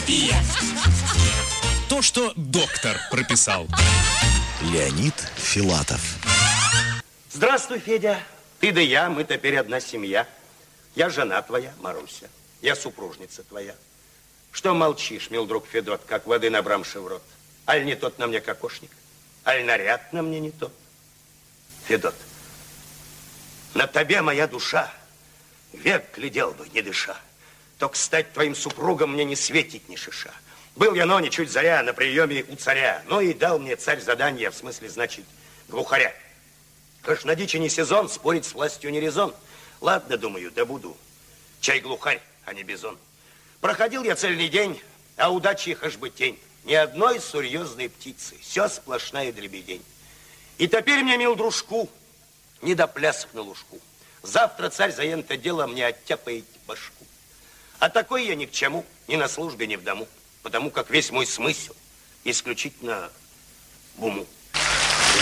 То, что доктор прописал. Леонид Филатов. Здравствуй, Федя. Ты да я, мы теперь одна семья. Я жена твоя, Маруся. Я супружница твоя. Что молчишь, мил друг Федот, как воды набрамши в рот? Аль не тот на мне кокошник? Аль наряд на мне не тот? Федот, на тебе моя душа, век глядел бы, не дыша. Только стать твоим супругом мне не светит ни шиша. Был я, но ничуть заря, на приеме у царя. Но и дал мне царь задание, в смысле, значит, глухаря. Каш на дичи не сезон, спорить с властью не резон. Ладно, думаю, да буду. Чай глухарь, а не бизон. Проходил я цельный день, а удачи их аж бы тень. Ни одной серьезной птицы, все сплошная дребедень. И теперь мне, мил дружку, не до плясок на лужку. Завтра царь за это дело мне оттяпает башку. А такой я ни к чему, ни на службе, ни в дому. Потому как весь мой смысл исключительно в уму.